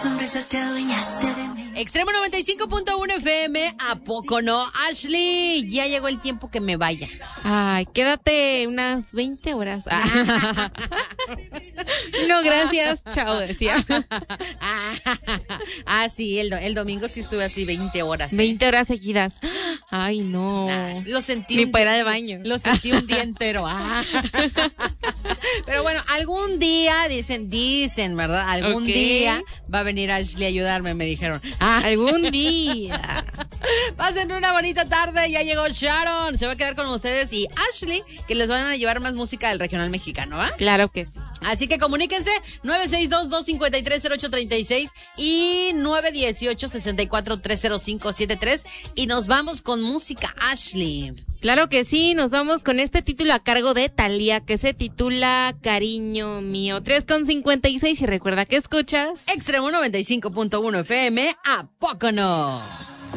sonrisa te adueñaste de mí. Extremo 95.1 FM, ¿a poco no? Ashley, ya llegó el tiempo que me vaya. Ay, quédate unas 20 horas. No, gracias, chao, decía. Sí, el domingo sí estuve así 20 horas. 20 horas seguidas. Ay, no. Lo sentí. Ni para ir al baño. Lo sentí un día entero. Pero bueno, algún día, dicen, ¿verdad? Algún día va a venir Ashley a ayudarme, me dijeron. Algún día. Pasen una bonita tarde, ya llegó Sharon. Se va a quedar con ustedes y Ashley, que les van a llevar más música del regional mexicano, ¿va? Claro que sí. Así que comuníquense 962-253-0836 y 918-64-30573 y nos vamos con música, Ashley. Claro que sí, nos vamos con este título a cargo de Thalía, que se titula Cariño Mío. 3:56 y recuerda que escuchas Extremo 95.1 FM, ¿a poco no?